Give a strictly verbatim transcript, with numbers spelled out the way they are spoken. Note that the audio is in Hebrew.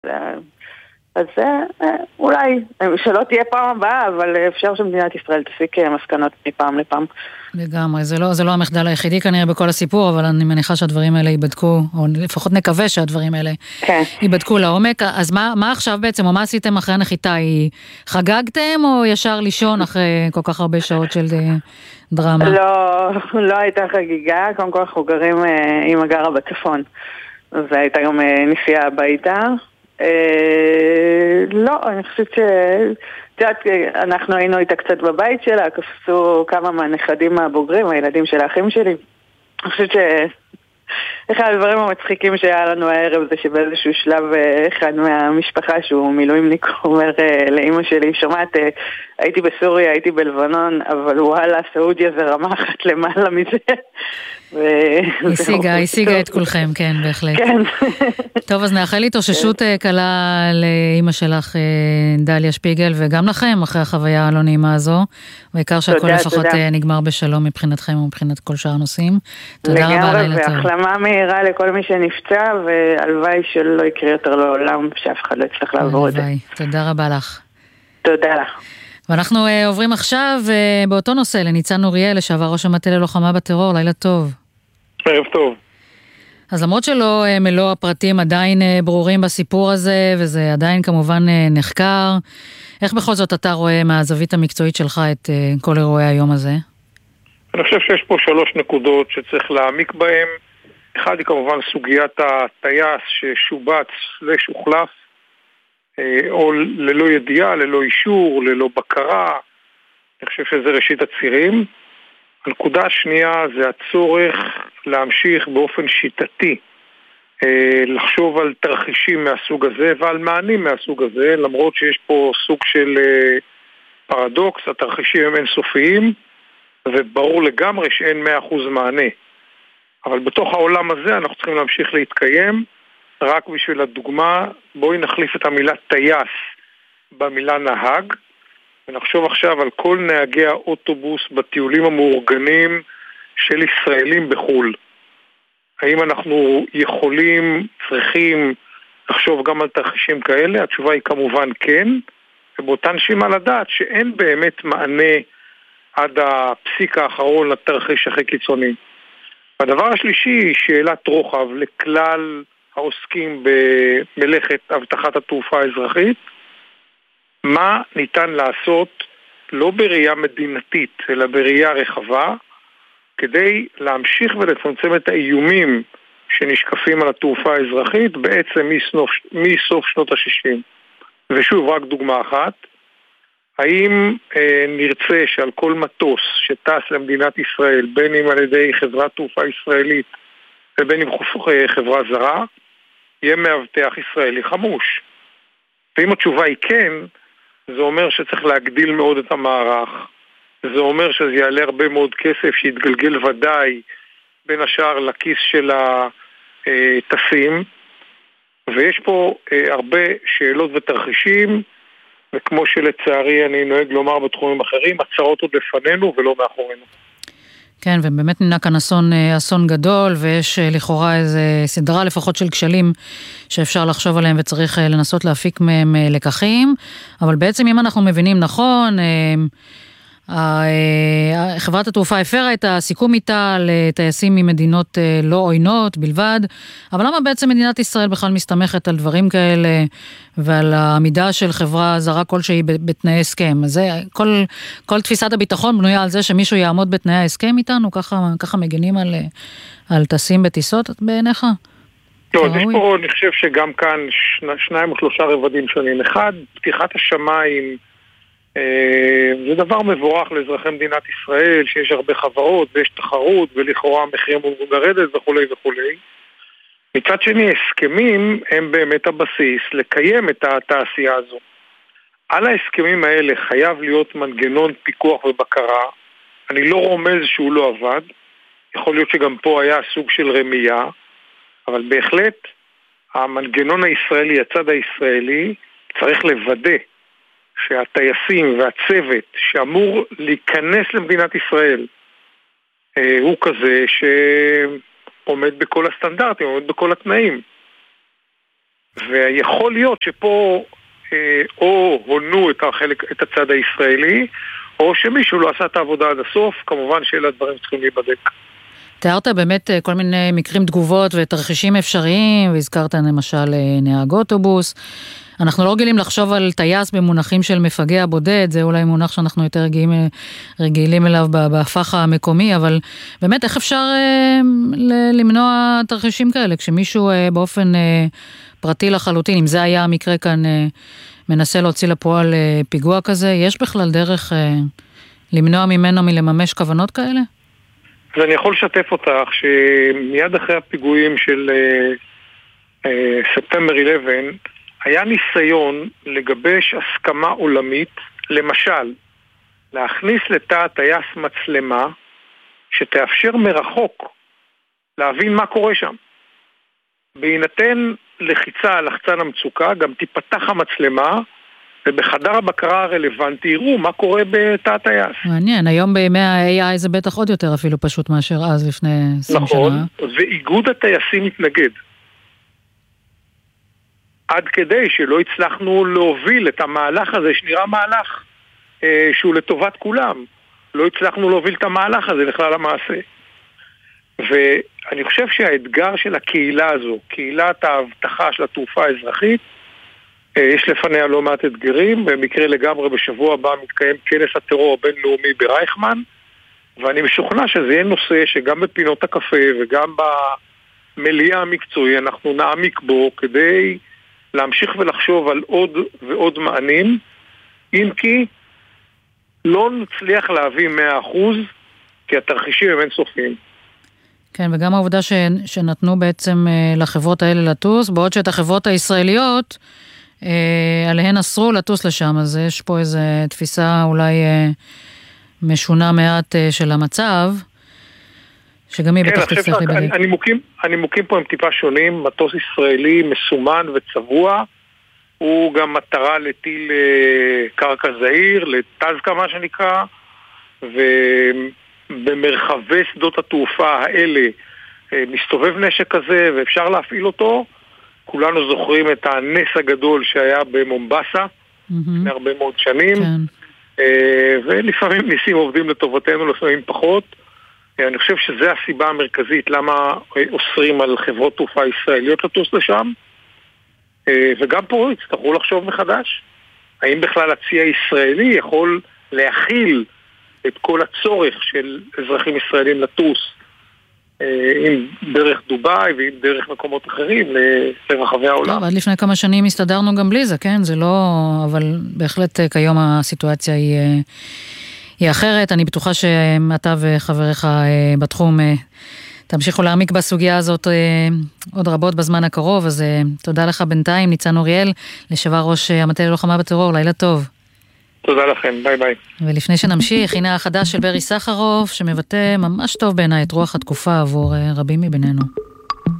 אז אולי, שלא תהיה פעם הבאה, אבל אפשר שמדינת ישראל תסיק מסקנות מפעם לפעם. לגמרי, זה לא, זה לא המחדל היחידי כנראה בכל הסיפור, אבל אני מניחה שהדברים האלה ייבדקו, או לפחות נקווה שהדברים האלה כן. ייבדקו לעומק. אז מה, מה עכשיו בעצם, או מה עשיתם אחרי הנחיתה? חגגתם או ישר לישון אחרי כל כך הרבה שעות של דרמה? לא, לא הייתה חגיגה, קודם כל אנחנו גרים עם הגרה בצפון, אז הייתה גם נסיעה הביתה. לא, אני חושבת ש... אנחנו היינו איתה קצת בבית שלה, קפצו כמה מהנכדים הבוגרים, הילדים של האחים שלי. אני חושבת שאחד הדברים המצחיקים שהיה לנו הערב זה שבאיזשהו שלב אחד מהמשפחה שהוא מילואימניק אומר לאמא שלי, שומעת, הייתי בסוריה, הייתי בלבנון, אבל וואלה, סעודיה זה רמה אחת למעלה מזה. השיגה, השיגה את כולכם, כן, בהחלט. כן. טוב, אז נאחל התאוששות קלה לאמא שלך, דליה שפיגל, וגם לכם, אחרי החוויה הלא נעימה הזו, בעיקר שהכל לפחות נגמר בשלום מבחינתכם ומבחינת כל שאר הנושאים. תודה רבה, לילה טוב. והחלמה מהירה לכל מי שנפצע, והלוואי שלא יקרה יותר לעולם, שאף אחד לא יצטרך לעבור את זה. תודה רבה לך. תודה לך. ואנחנו עוברים עכשיו באותו נושא לניצן אוריאל, לשעבר ראש המטה ללוחמה בטרור. לילה טוב. ערב טוב. אז למרות שלא מלוא הפרטים עדיין ברורים בסיפור הזה, וזה עדיין כמובן נחקר, איך בכל זאת אתה רואה מהזווית המקצועית שלך את כל אירועי היום הזה? אני חושב שיש פה שלוש נקודות שצריך להעמיק בהן. אחד היא כמובן סוגיית הטייס ששובץ לשוחלף, או ללא ידיעה, ללא אישור, ללא בקרה. אני חושב שזה ראשית הצירים. הנקודה השנייה זה הצורך להמשיך באופן שיטתי לחשוב על תרחישים מהסוג הזה ועל מענים מהסוג הזה, למרות שיש פה סוג של פרדוקס, התרחישים הם אינסופיים וברור לגמרי שאין מאה אחוז מענה. אבל בתוך העולם הזה אנחנו צריכים להמשיך להתקיים. רק בשביל הדוגמה, בואי נחליף את המילה טייס במילה נהג, ונחשוב עכשיו על כל נהגי האוטובוס בטיולים המאורגנים של ישראלים בחול. האם אנחנו יכולים, צריכים לחשוב גם על תרחישים כאלה? התשובה היא כמובן כן, ובאותה נשימה לדעת שאין באמת מענה עד הפסיק האחרון לתרחיש הכי קיצוני. הדבר השלישי, שאלת רוחב לכלל העוסקים במלאכת הבטחת התעופה האזרחית, מה ניתן לעשות לא בראייה מדינתית אלא בראייה רחבה כדי להמשיך ולצמצם את האיומים שנשקפים על התעופה האזרחית בעצם מסוף, מסוף שנות ה-שישים. ושוב, רק דוגמה אחת, האם אה, נרצה שעל כל מטוס שטס למדינת ישראל, בין אם על ידי חברת תעופה ישראלית ובין אם חברה זרה, יהיה מאבטח ישראלי חמוש? ואם התשובה היא כן, זה אומר שצריך להגדיל מאוד את המערך. זה אומר שזה יעלה הרבה מאוד כסף שיתגלגל ודאי בין השאר לכיס של הטסים. ויש פה הרבה שאלות ותרחישים, וכמו שלצערי אני נוהג לומר בתחומים אחרים, הצרות עוד לפנינו ולא מאחורינו. כן, ובאמת נמנע כאן אסון, אסון גדול, ויש לכאורה איזה סדרה לפחות של כשלים שאפשר לחשוב עליהם וצריך לנסות להפיק מהם לקחים, אבל בעצם אם אנחנו מבינים נכון, חברת התעופה הפרה את הסיכום איתה לטייסים ממדינות לא עוינות בלבד, אבל למה בעצם מדינת ישראל בכלל מסתמכת על דברים כאלה ועל העמידה של חברה זרה כלשהי בתנאי הסכם? זה, כל, כל תפיסת הביטחון בנויה על זה שמישהו יעמוד בתנאי ההסכם איתנו, ככה, ככה מגנים על, על טסים בטיסות בעיניך? לא, יש פה, אני חושב שגם כאן שניים או שלושה רבדים שונים. אחד, פתיחת השמיים, זה דבר מבורך לאזרחי מדינת ישראל, שיש הרבה חברות ויש תחרות ולכאורה המחירים אמורים לרדת וכולי וכולי. מצד שני, הסכמים הם באמת הבסיס לקיים את התעשייה הזו. על ההסכמים האלה חייב להיות מנגנון פיקוח ובקרה. אני לא רומז שהוא לא עבד, יכול להיות שגם פה היה סוג של רמייה, אבל בהחלט המנגנון הישראלי, הצד הישראלי, צריך לוודא שהטייסים והצוות שאמור להיכנס למדינת ישראל הוא כזה שעומד בכל הסטנדרטים, עומד בכל התנאים. ויכול להיות שפה אה, או הונו את, החלק, את הצד הישראלי, או שמישהו לא עשה את העבודה עד הסוף, כמובן שאלה הדברים צריכים להיבדק. תיארת באמת כל מיני מקרים תגובות ותרחישים אפשריים, והזכרת למשל נהג אוטובוס. אנחנו לא רגילים לחשוב על טייס במונחים של מפגע בודד, זה אולי מונח שאנחנו יותר רגילים, רגילים אליו בהפך המקומי, אבל באמת איך אפשר למנוע תרחישים כאלה, כשמישהו באופן פרטי לחלוטין, אם זה היה המקרה כאן, מנסה להוציא לפועל פיגוע כזה, יש בכלל דרך למנוע ממנו מלממש כוונות כאלה? אז אני יכול לשתף אותך שמיד אחרי הפיגועים של ספטמבר אחת עשר היה ניסיון לגבש הסכמה עולמית, למשל להכניס לתא הטייס מצלמה שתאפשר מרחוק להבין מה קורה שם. בהינתן לחיצה על לחצן המצוקה גם תיפתח המצלמה, ובחדר הבקרה הרלוונטי יראו מה קורה בתא הטייס. מעניין, היום בימי ה-איי איי זה בטח עוד יותר אפילו פשוט מאשר אז לפני עשרים שנה. נכון, ואיגוד הטייסים מתנגד. עד כדי שלא הצלחנו להוביל את המהלך הזה, שנראה מהלך אה, שהוא לטובת כולם. לא הצלחנו להוביל את המהלך הזה לכלל המעשה. ואני חושב שהאתגר של הקהילה הזו, קהילת ההבטחה של התעופה האזרחית, יש לפניה לא מעט אתגרים. במקרה לגמרי בשבוע הבא מתקיים כנס הטרור הבינלאומי ברייכמן, ואני משוכנע שזה יהיה נושא שגם בפינות הקפה וגם במליאה המקצועי אנחנו נעמיק בו כדי להמשיך ולחשוב על עוד ועוד מענים, אם כי לא נצליח להביא מאה אחוז, כי התרחישים הם אינסופיים. כן, וגם העובדה שנתנו בעצם לחברות האלה לטוס, בעוד שאת החברות הישראליות עליהן אסרו לטוס לשם, אז יש פה איזו תפיסה אולי משונה מעט של המצב, שגם היא בטח תצטרך להיבדק. הנימוקים פה הם טיפה שונים. מטוס ישראלי מסומן וצבוע, הוא גם מטרה לטיל קרקע זעיר, לטזקה מה שנקרא, ובמרחבי שדות התעופה האלה מסתובב נשק כזה ואפשר להפעיל אותו. כולנו זוכרים את הנס הגדול שהיה במומבסה, לפני הרבה מאוד שנים, ולפעמים ניסים עובדים לטובתנו, לפעמים פחות. אני חושב שזו הסיבה המרכזית למה אוסרים על חברות תעופה ישראליות לטוס לשם, וגם פה יצטרכו לחשוב מחדש. האם בכלל הצי הישראלי יכול להכיל את כל הצורך של אזרחים ישראלים לטוס, עם דרך דוביי ועם דרך מקומות אחרים לרחבי העולם. טוב, עד לפני כמה שנים הסתדרנו גם בלי זה, כן? זה לא, אבל בהחלט כיום הסיטואציה היא, היא אחרת. אני בטוחה שאתה וחבריך בתחום תמשיכו להעמיק בסוגיה הזאת עוד רבות בזמן הקרוב, אז תודה לך בינתיים, ניצן אוריאל, לשעבר ראש המטה ללוחמה בטרור, לילה טוב. תודה לכם, ביי ביי. ולפני שנמשיך, הנה החדש של ברי סחרוף, שמבטא ממש טוב בעיניי את רוח התקופה עבור רבים מבינינו.